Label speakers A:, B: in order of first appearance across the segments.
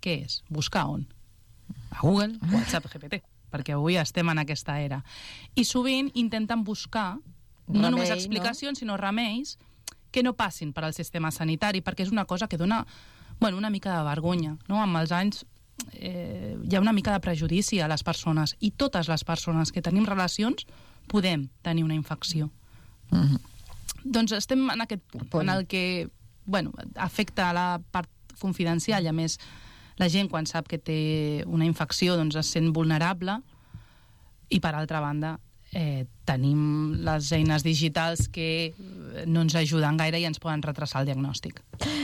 A: què és? Buscar on? A Google o a ChatGPT, perquè avui estem en aquesta era. I sovint intenten buscar no només explicacions, sinó remeis que no passin per al sistema sanitari, perquè és una cosa que dona una mica de vergonya. No? Amb els anys hi ha una mica de prejudici a les persones, i totes les persones que tenim relacions podem tenir una infecció. Doncs estem en aquest punt, en el que afecta la part confidencial, i a més la gent quan sap que té una infecció doncs es sent vulnerable, i per altra banda tenim les eines digitals que no ens ajuden gaire i ens poden retrasar el diagnòstic.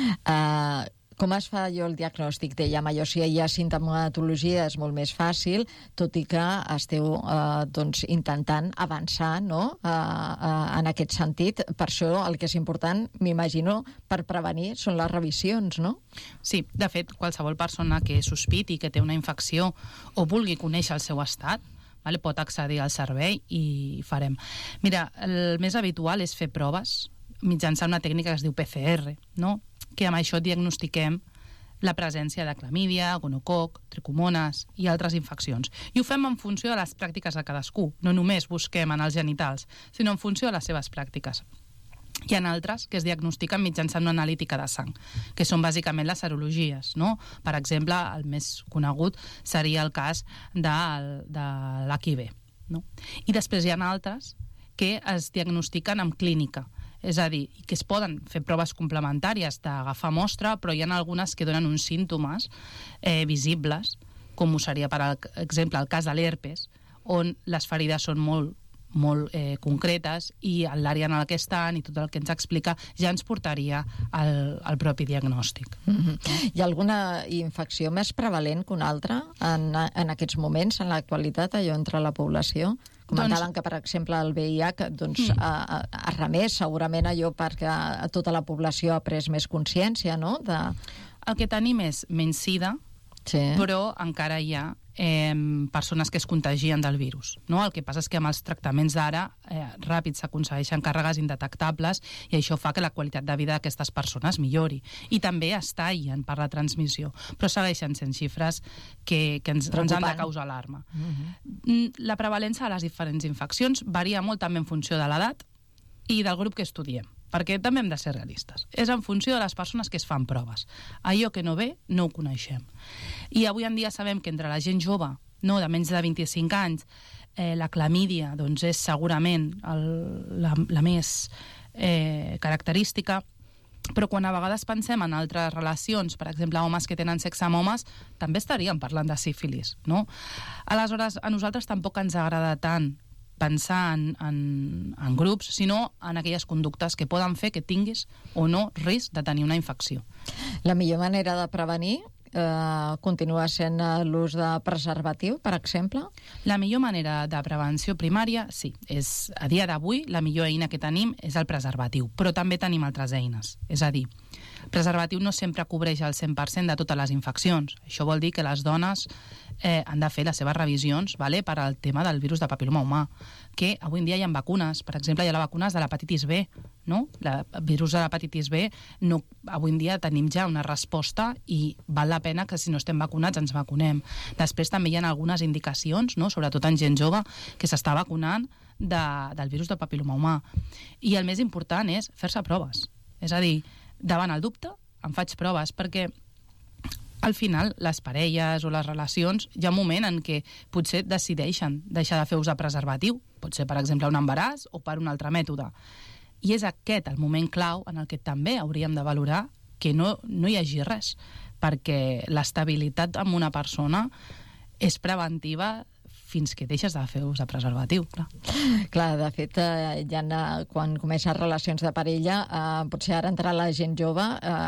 B: Com es fa el diagnòstic? Dèiem, allò, si hi ha simptomatologia és molt més fàcil, tot i que esteu intentant avançar, no? En aquest sentit. Per això el que és important, m'imagino, per prevenir són les revisions, no?
A: Sí, de fet, qualsevol persona que sospiti que té una infecció o vulgui conèixer el seu estat, pot accedir al servei i farem. Mira, el més habitual és fer proves mitjançant una tècnica que es diu PCR, no? Que amb això diagnostiquem la presència de clamídia, gonococ, tricomones i altres infeccions. I ho fem en funció de les pràctiques de cadascú. No només busquem en els genitals, sinó en funció de les seves pràctiques. Hi ha altres que es diagnostiquen mitjançant una analítica de sang, que són bàsicament les serologies, no? Per exemple, el més conegut seria el cas de l'HIV, no? I després hi ha altres que es diagnostiquen amb clínica, és a dir, que es poden fer proves complementàries d'agafar mostra, però hi ha algunes que donen uns símptomes visibles, com ho seria, per exemple, el cas de l'herpes, on les ferides són molt concretes i l'àrea en què estan i tot el que ens explica ja ens portaria al propi diagnòstic.
B: Hi ha alguna infecció més prevalent que una altra en aquests moments, en l'actualitat, allò entre la població? Comentaven que, per exemple, el VIH ha remès segurament allò perquè tota la població ha pres més consciència, no?
A: El que tenim és menys sida, però encara hi ha persones que es contagien del virus, no? El que passa és que amb els tractaments d'ara ràpids s'aconsegueixen càrregues indetectables i això fa que la qualitat de vida d'aquestes persones millori, i també es tallen per la transmissió, però segueixen sent xifres que ens han de causar alarma. La prevalença de les diferents infeccions varia molt també en funció de l'edat i del grup que estudiem, perquè també hem de ser realistes. És en funció de les persones que es fan proves. Allò que no ve, no ho coneixem. I avui en dia sabem que entre la gent jove, de menys de 25 anys, la clamídia és segurament la més característica, però quan a vegades pensem en altres relacions, per exemple, homes que tenen sexe amb homes, també estaríem parlant de sífilis, no? Aleshores, a nosaltres tampoc ens agrada tant pensar en grups, sinó en aquelles conductes que poden fer que tinguis o no risc de tenir una infecció.
B: La millor manera de prevenir continua sent l'ús de preservatiu, per exemple?
A: La millor manera de prevenció primària, sí. A dia d'avui, la millor eina que tenim és el preservatiu, però també tenim altres eines. És a dir, el preservatiu no sempre cobreix el 100% de totes les infeccions. Això vol dir que les dones han de fer les seves revisions per al tema del virus de papil·loma humà, que avui en dia hi ha vacunes. Per exemple, hi ha les vacunes de l'hepatitis B, no? El virus de l'hepatitis B, avui en dia tenim ja una resposta i val la pena que si no estem vacunats ens vacunem. Després també hi ha algunes indicacions, no? Sobretot en gent jove, que s'està vacunant del virus del papil·loma humà. I el més important és fer-se proves. És a dir, davant el dubte em faig proves, perquè al final les parelles o les relacions hi ha un moment en què potser decideixen deixar de fer ús de preservatiu, pot ser per exemple un embaràs o per un altre mètode, i és aquest el moment clau en el que també hauríem de valorar que no hi hagi res, perquè l'estabilitat amb una persona és preventiva fins que deixes de fer ús de preservatiu.
B: Clar, de fet, quan comencen relacions de parella, potser ara entre la gent jove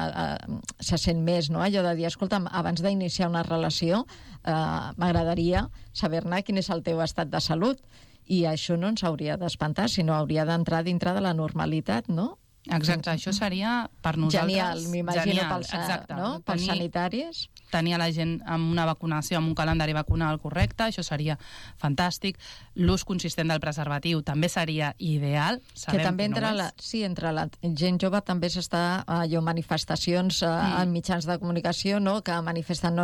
B: se sent més, no? Allò de dir, escolta'm, abans d'iniciar una relació m'agradaria saber-ne quin és el teu estat de salut, i això no ens hauria d'espantar, sinó hauria d'entrar dintre de la normalitat, no?
A: Exacte, això seria per nosaltres...
B: Genial, m'imagino pels sanitaris.
A: Tenir la gent amb una vacunació, amb un calendari vacunal correcte, això seria fantàstic. L'ús consistent del preservatiu també seria ideal.
B: Que també entre la gent jove també s'està manifestacions en mitjans de comunicació, no? Que manifesten